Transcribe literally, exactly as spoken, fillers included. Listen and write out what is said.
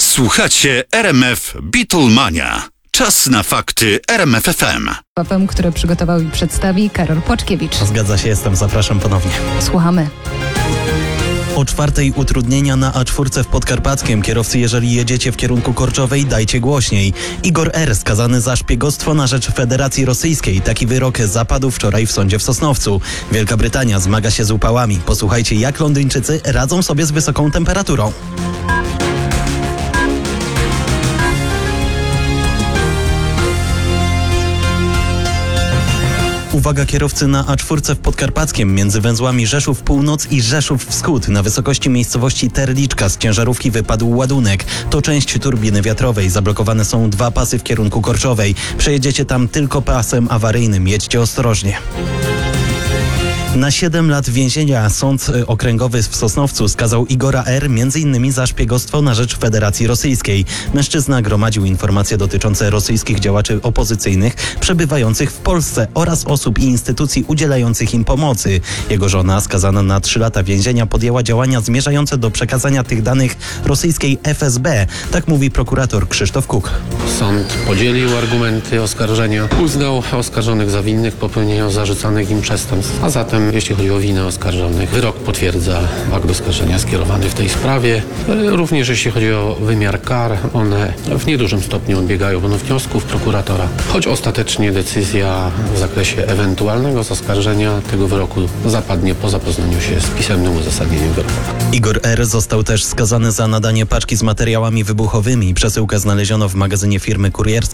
Słuchacie R M F Beatlemania. Czas na fakty R M F F M. F M, które przygotował i przedstawi Karol Płaczkiewicz. Zgadza się, jestem. Zapraszam ponownie. Słuchamy. O czwartej utrudnienia na A cztery w Podkarpackiem. Kierowcy, jeżeli jedziecie w kierunku Korczowej, dajcie głośniej. Igor R. skazany za szpiegostwo na rzecz Federacji Rosyjskiej. Taki wyrok zapadł wczoraj w sądzie w Sosnowcu. Wielka Brytania zmaga się z upałami. Posłuchajcie, jak Londyńczycy radzą sobie z wysoką temperaturą. Uwaga, kierowcy na A cztery w Podkarpackiem między węzłami Rzeszów Północ i Rzeszów Wschód. Na wysokości miejscowości Terliczka z ciężarówki wypadł ładunek. To część turbiny wiatrowej. Zablokowane są dwa pasy w kierunku Korczowej. Przejedziecie tam tylko pasem awaryjnym. Jedźcie ostrożnie. Na siedem lat więzienia Sąd Okręgowy w Sosnowcu skazał Igora R. m.in. za szpiegostwo na rzecz Federacji Rosyjskiej. Mężczyzna gromadził informacje dotyczące rosyjskich działaczy opozycyjnych przebywających w Polsce oraz osób i instytucji udzielających im pomocy. Jego żona, skazana na trzy lata więzienia, podjęła działania zmierzające do przekazania tych danych rosyjskiej F S B. Tak mówi prokurator Krzysztof Kuk. Sąd podzielił argumenty oskarżenia, uznał oskarżonych za winnych popełnienia zarzucanych im przestępstw, a zatem jeśli chodzi o winę oskarżonych, wyrok potwierdza akt oskarżenia skierowany w tej sprawie. Również jeśli chodzi o wymiar kar, one w niedużym stopniu odbiegają od wniosków prokuratora, choć ostatecznie decyzja w zakresie ewentualnego zaskarżenia tego wyroku zapadnie po zapoznaniu się z pisemnym uzasadnieniem wyroku. Igor R. został też skazany za nadanie paczki z materiałami wybuchowymi. Przesyłkę znaleziono w magazynie firmy kurierskiej